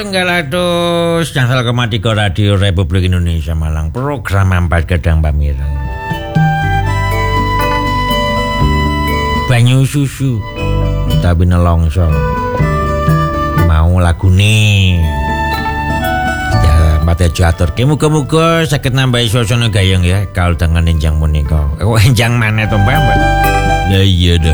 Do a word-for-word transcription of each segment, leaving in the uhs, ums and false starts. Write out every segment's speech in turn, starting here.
setunggal atus Jangsal Kematiko Radio Republik Indonesia Malang. Program Ampas Gedang Pamireng. Banyu susu tapi nelongso. Mau lagune. Ya Pak Tejo aturke muga-muga saged nambahi suasana gayeng ya kaul dengan enjang menika. Kok enjang maneh to Mbak? Ya iya dah.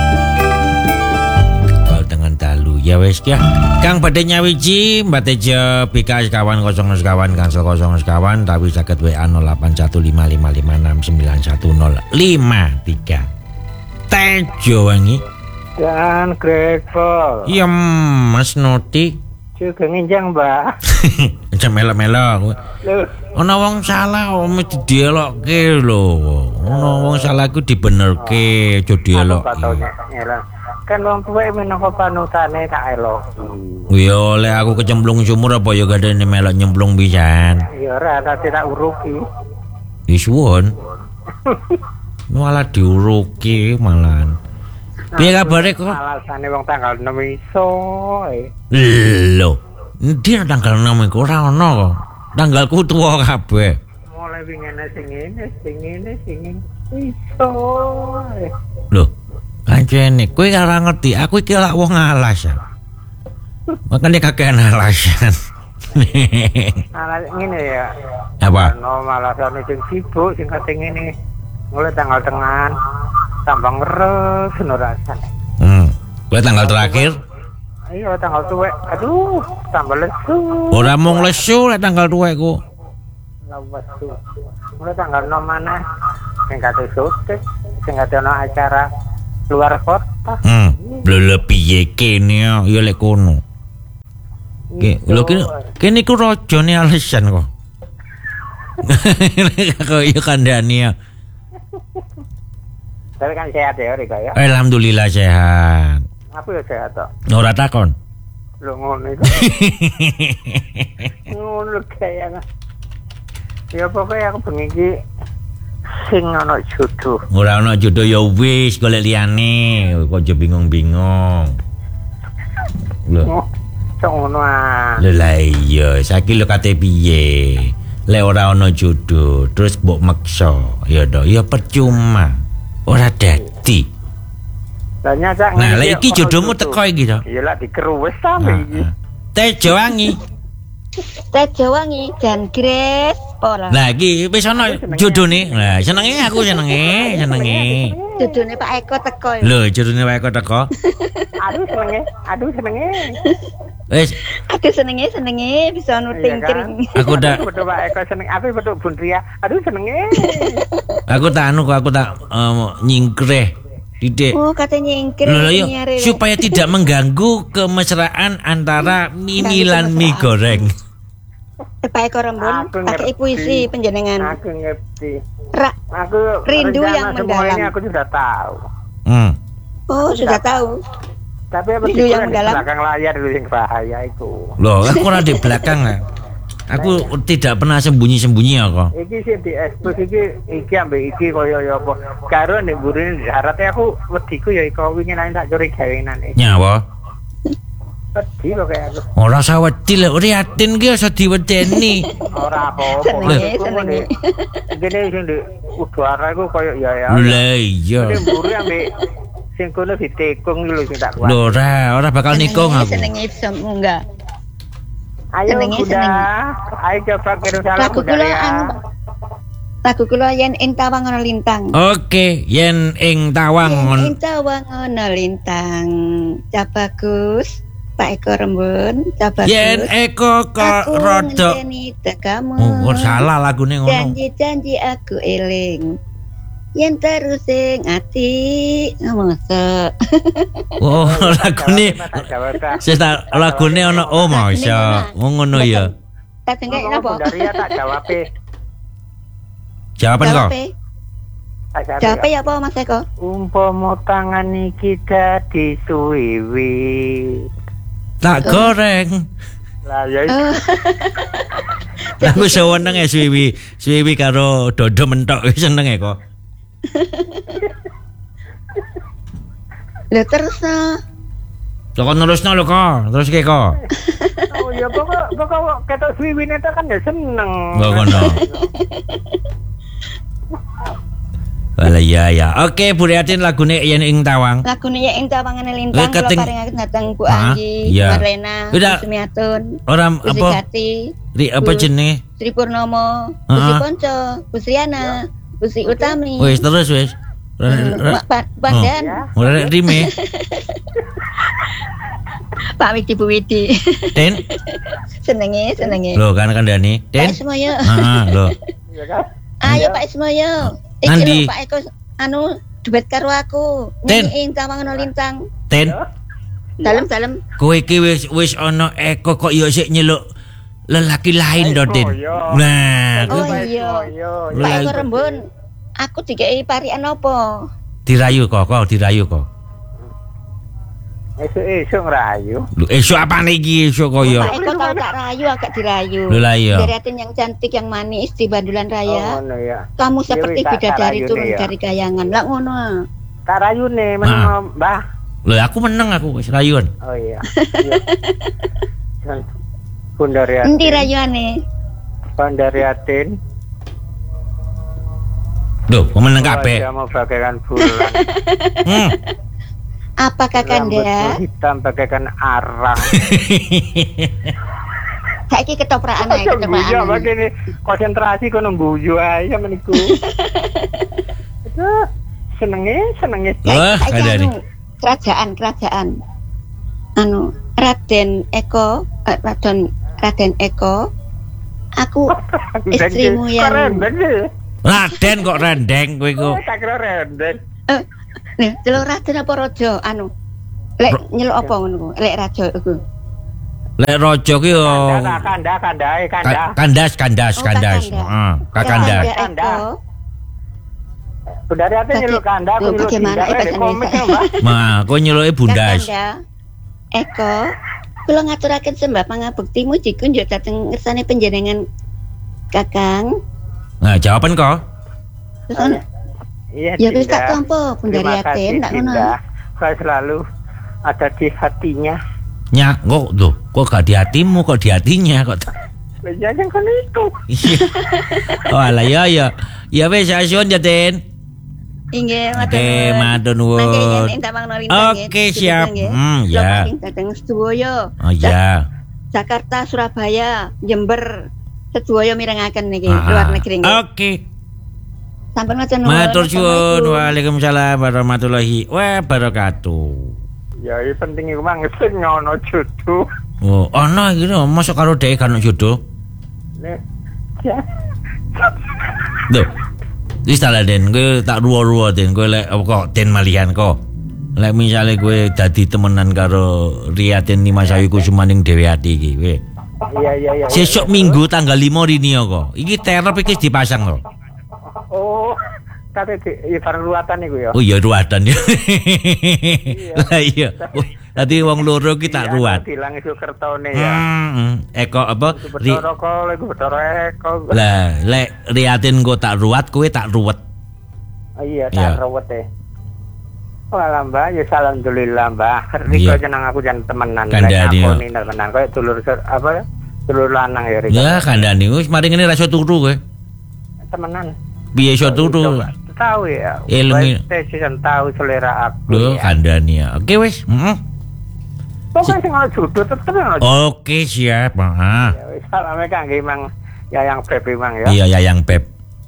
Ya wes ya, Kang badhe nyawiji Mbak Tejo B K sekawan kosong sekawan Kansel kosong sekawan tapi saged W A nol delapan satu lima lima lima enam sembilan satu nol lima tiga. Tejo wangi. Dan grateful. Iya Mas Noti. Juga nginjang Mbak. Jam melo-melo. Ana wong salah mesti dielokke lho. Ana wong salah ku dibenerke, aja dielokke. Kan wong tuwek minangka panutane tak elok. Ya oleh aku kecemplung sumur apa ya gadene melok nyemplung pisan. Ya ora tapi tak uruki. Wis suwun. Malah diuruki malahan. Piye kabare kok? Alasane wong tanggal enam iso. Lho, dia tanggal enam iku ora ono kok. Tanggalku tuwa kabeh. Mulai wingene sing ngene, sing ngene, sing ngene. Iso. Lho, kancene kowe ora ngerti, aku iki lak wong alas ya. Makane kakean alasan. Alas ngene ya. Apa? No malah sono sing sibuk sing kate ngene. Mulai tanggal tengan tambah ngeres no rasane. Hmm. Kowe tanggal terakhir? Iya tanggal tuwek. Aduh, tambah lesu. Ora mung lesu lek tanggal tuwek ku. Lawas tuh. Mulai tanggal enam mana? Sing kate syuting, sing kate ono acara luar kota. Hmm. Lho piye kene ya lek kono. Ki, lho kene kene ku rajane alasan kok. Kok yo kandhani ya. Tapi kan sehat ya Rika ya. Alhamdulillah sehat. Aku ya sehat toh. Ora takon. Lho ngono iku. Ngono kaya. Ya pokoknya aku bengi iki sing ana jodoh. Ora ana jodoh ya wis golek liyane, kok aja bingung-bingung. Lho. Cok ngono ah. Lho la iya, saiki lho kate piye? Lek ora ana jodoh, terus mbok meksa, ya to, ya percuma. Ora dadi. Lah nyacak. Nah, lek iki jodohmu teko iki to. Ya lak dikeruwes sampe iki. Tejo wangi. Tejo wangi dan Grace ora. Lah iki wis ana jodone. Lah senenge aku senenge, senenge. Jodone Pak Eko teko. Lho, jodone Pak Eko teko. Aduh senenge, aduh senenge. Wis, aduh senenge senenge bisa nuting kering. Aku tak foto Pak Eko seneng, apa foto Bun Ria. Aduh senenge. Aku tak anu aku tak um, nyingkreh. Didik. Oh, katanya nyingkreh. Loh, yuk, supaya tidak mengganggu kemesraan antara Mimi lan mie goreng. Pak Eko Rembun, pakai puisi penjenengan. Aku ngerti. Ra, aku rindu yang mendalam. Ini aku sudah tahu. Hmm. Oh, sudah tahu. Tapi apa rindu yang di mendalam. belakang layar dulu yang bahaya itu. Loh, aku ora di belakang lah. Aku tidak pernah sembunyi-sembunyi aku. Iki sih di ekspos iki iki ambek iki koyo ya apa. Karo nek burine syaratnya aku wediku ya iku wingi nang tak curi gawenane. Nyawa. Wedi kok kayak aku. Ora usah wedi lek Riatin ki aja diwedeni. Ora apa-apa. Senenge. Gene sing di udara iku koyo ya ya. Lah iya. Nek buri ambek sing kono ditekung lho sing tak kuat. Lho ora, ora bakal nikung aku. Senenge bisa munggah. Ayo senenge, Bunda, senenge. Ayo coba kirim salam Lagu Bunda kula ya. anu lagu kula yen ing tawang ana lintang. Oke, yen ing tawang Yen ing tawang ana lintang. Ca bagus, Pak Eko Rembun, ca bagus. yen Eko kok rada ngenteni tekamu. Oh, salah lagune ngono. Janji-janji aku eling. Yen terus sing ati ngomongso. Oh, lagune sing lagune ono oh masa. Ngono ya. Tak dengek napa? Dari ya tak jawab e. Jawaban kok. Jawab ya apa Mas Eko? Umpama tangan iki dadi suwiwi. Tak goreng. Lah ya Aku seneng ya suwi, suwi karo dodo mentok seneng ya kok. Lho terus Kok nerusno lho kok, terus ke kok. Oh ya pokok pokok ketok swiwine ta kan ya seneng. Kok ngono. Wala ya ya. Oke, Bu Riatin lagune yen ing Tawang. Lagune yen ing Tawang ngene lintang kula Keting... paringaken dhateng Bu Anggi, iya. Marlena, Sumiatun. Ora apa? Gati, Ri apa jenenge? Sri Purnomo, Bu Sri Ponco, Bu Sriana, Bu Sri Utami. Wis terus wis. Pak Pandan. Ora rime. Pak Widi Bu Widi. Den. Senenge, senenge. Lho kan kandhani. Den. Pak Ismoyo. Heeh, lho. Iya kan? Ayo Pak Ismoyo. Iki lho Pak Eko anu duet karo aku. Nyanyi ing Tawang ana lintang. Den. Dalem-dalem. Kowe iki wis wis ana Eko kok ya sik nyeluk lelaki lain to, Den. Nah, oh iya. Pak Eko Rembun. Aku dikei parikan apa? Dirayu kok, kok dirayu kok. Esuk-esuk ngerayu. Lho, esuk apane iki esuk kaya? Pak Eko tau tak rayu agak dirayu. Lho lah iya. Deriatin yang cantik yang manis di Bandulan Raya. Oh, ngono ya. Kamu seperti Dewi, bidadari turun ya. dari kayangan. Lah ngono. Tak rayune meneng, Mbah. Lho aku meneng aku wis rayuan. Oh iya. Bunda Riatin. Endi rayuane? Bunda Riatin. Loh, kok meneng kabeh? Wajahmu bagaikan bulan. Hmm. Apa Kakanda? Rambutmu hitam bagaikan arang. Saiki ketoprakan ae ketoprakan. Iya, begini konsentrasi kono mbuyu ae meniku. Itu senenge, senenge. Wah, kandhani. Kerajaan, kerajaan. Anu, Raden Eko, eh, Raden Raden Eko. Aku istrimu yang Raden kok rendeng kowe iku. Tak kira rendeng. Eh, nih, delok Raden apa raja? Anu. Lek nyeluk apa ngono? Lek raja iku. Lek raja ki yo Kanda, kanda, kandae, kanda. kandas, kandas, kandas. Heeh, kakandas. Kanda. Bunda Riatin nyeluk kanda, aku nyeluk bagaimana Dinda, komik ya, Mbak. Ma, kowe nyeluke bundas. Kakanda. Eko, kula ngaturaken sembah pangabektimu dikunjuk dhateng ngersane panjenengan Kakang. Nah, jawaban kok. Terus ono Iya, ya wis Dinda. tak tampa Bunda Terima Riatin kasih, tak ngono. Dinda. Saya selalu ada di hatinya. Nya, kok tuh, kok gak di hatimu, kok di hatinya kok. Ya yang kan itu. Iya. Oh, alah ya ya. Ya wis asun ya, Den. Inggih, Oke, matur nuwun. Oke, siap. Hmm, ya. Dateng Sedulaya. Oh iya. Jakarta, Surabaya, Jember, Sedulaya mirengaken niki Ah, luar negeri nggih. Oke. Sampun matur nuwun. Matur suwun. Waalaikumsalam warahmatullahi wabarakatuh. Ya, ini penting iku mang sing ngono jodoh. Oh, ana iki lho, mosok karo dhek kan jodoh. Nih. Ya. Lho. Wis tak Den, kowe tak ruwo-ruwo Den, kowe lek kok Den malihan kok. Lek misale kowe dadi temenan karo Riatin Nimasawi Kusumaning Dewi Ati iki, kowe. Iya, iya, iya. Sesuk Minggu tanggal lima rinio kok. Iki terop iki dipasang kok. Oh, kate di bareng ruatan niku ya. Oh iya ruatan ya. Lah iya. Tadi wong loro ki tak ruat. Dilang iso kertone ya. Hmm, Eko apa? Ri... Betara kok, lek betara Eko. Lah, lek Riatin kok tak ruat, kowe tak ruwet. Oh iya, Iya. tak ruwet e. Walah Mbak, ya alhamdulillah Mbak. Riko Iya. jeneng aku jan temenan. Kandhani, Lek ya. aku ni temenan koyo dulur ser- apa ya? Dulur lanang ya Riko. Ya kandhani wis mari ngene ra iso turu kowe. Temenan. Piye iso turu? Tahu ya. Ilmu. Saya sih tahu selera aku. Lho, ya. kandhani ya. Oke wis. Heeh. Pokoknya sing ana jodoh tetep ana. Oke, siap. Heeh. Ya wis salame kangge mang Yayang Beb mang ya. Iya, Yayang Beb.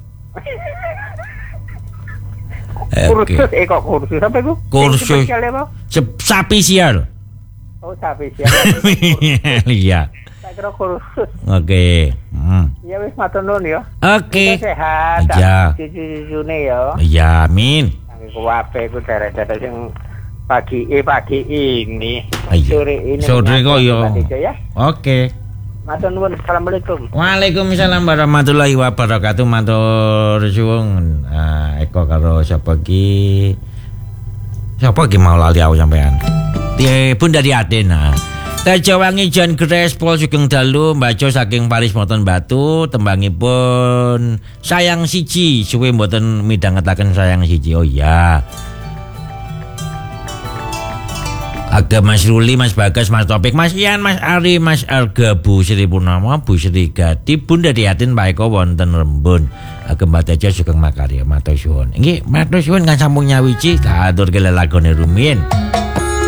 Oke. Kursus eh kok kursus apa itu? Kursus. Spesial apa? Sep- Sapi sial. Oh, sapi siap. Iya. Saya kira kursus. Oke. Hmm. Ya wis matur nuwun ya. Oke. Kita sehat. Iya. Cucu-cucune ya. Iya, amin. Kangge kuwape ku daerah-daerah sing pagi eh pagi ini. Iya. Sore ini. Sore kok ya. ya. Oke. Matur nuwun. Assalamualaikum. Waalaikumsalam warahmatullahi wabarakatuh. Matur suwun. Ah, Eko karo sapa ki? Sapa ki mau lali aku sampean? Ti Bunda Riatin. Nah. Tejawangi Jan Gres Pol Sugeng Dalu mbaca saking Paris Moton Batu tembangipun Sayang Siji suwe mboten midhangetaken Sayang Siji. Oh iya. Aga Mas Ruli, Mas Bagas, Mas Topik, Mas Ian, Mas Ari, Mas Arga, Bu Sri Purnama, Bu Sri Gati, Bunda Diatin, Pak Eko wonten Rembun. Aga Mbak Teja Sugeng Makarya, matur suwun. Nggih, matur suwun kan sampun nyawiji, tak aturke lelakone rumiyin.